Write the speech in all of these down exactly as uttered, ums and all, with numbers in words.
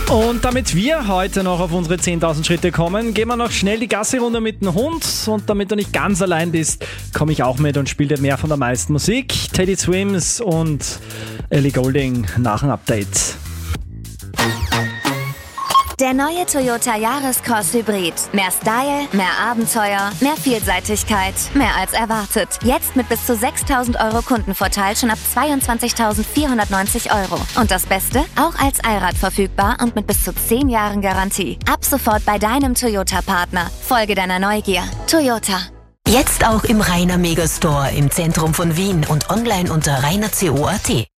Und damit wir heute noch auf unsere zehntausend Schritte kommen, gehen wir noch schnell die Gassi-Runde mit dem Hund. Und damit du nicht ganz allein bist, komme ich auch mit und spiele dir mehr von der meisten Musik. Teddy Swims und Ellie Goulding nach dem Update. Der neue Toyota Yaris-Cross Hybrid. Mehr Style, mehr Abenteuer, mehr Vielseitigkeit, mehr als erwartet. Jetzt mit bis zu sechstausend Euro Kundenvorteil schon ab zweiundzwanzigtausendvierhundertneunzig Euro. Und das Beste? Auch als Allrad verfügbar und mit bis zu zehn Jahren Garantie. Ab sofort bei deinem Toyota-Partner. Folge deiner Neugier. Toyota. Jetzt auch im Rainer Megastore im Zentrum von Wien und online unter rainer punkt co punkt at.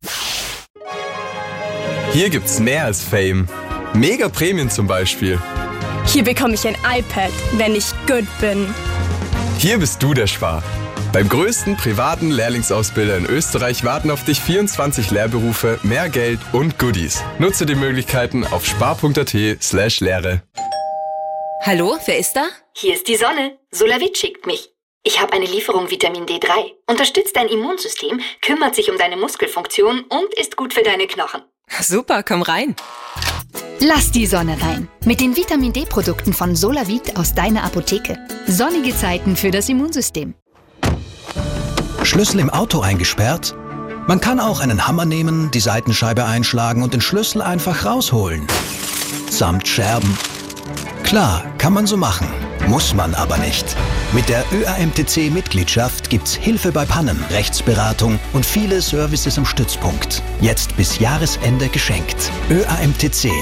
Hier gibt's mehr als Fame. Mega Prämien zum Beispiel. Hier bekomme ich ein iPad, wenn ich gut bin. Hier bist du der Spar. Beim größten privaten Lehrlingsausbilder in Österreich warten auf dich vierundzwanzig Lehrberufe, mehr Geld und Goodies. Nutze die Möglichkeiten auf spar punkt at slash Lehre. Hallo, wer ist da? Hier ist die Sonne. Solavit schickt mich. Ich habe eine Lieferung Vitamin D drei. Unterstützt dein Immunsystem, kümmert sich um deine Muskelfunktion und ist gut für deine Knochen. Super, komm rein. Lass die Sonne rein. Mit den Vitamin D-Produkten von Solavit aus deiner Apotheke. Sonnige Zeiten für das Immunsystem. Schlüssel im Auto eingesperrt? Man kann auch einen Hammer nehmen, die Seitenscheibe einschlagen und den Schlüssel einfach rausholen. Samt Scherben. Klar, kann man so machen. Muss man aber nicht. Mit der Ö A M T C-Mitgliedschaft gibt's Hilfe bei Pannen, Rechtsberatung und viele Services am Stützpunkt. Jetzt bis Jahresende geschenkt. Ö A M T C.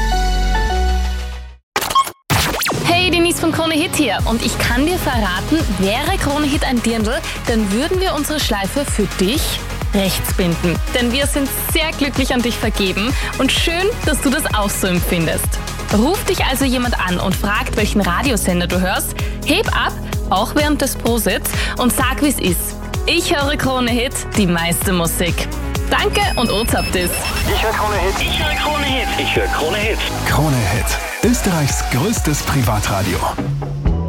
Hey, Denise von Krone Hit hier. Und ich kann dir verraten, wäre Krone Hit ein Dirndl, dann würden wir unsere Schleife für dich rechts binden. Denn wir sind sehr glücklich an dich vergeben und schön, dass du das auch so empfindest. Ruft dich also jemand an und fragt, welchen Radiosender du hörst, heb ab, auch während des Prositz, und sag, wie's ist. Ich höre Krone Hit, die meiste Musik. Danke und Ozapft ist. Ich höre Krone Hit. Ich höre Krone Hit. Ich höre Krone Hit. Krone Hit. Österreichs größtes Privatradio.